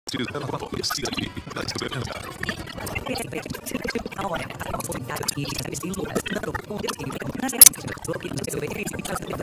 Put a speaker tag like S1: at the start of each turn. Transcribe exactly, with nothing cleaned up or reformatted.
S1: Ahora, vamos a publicar aquí, esta vez sin lugar, dando un destino, una secuencia, lo que no se ve,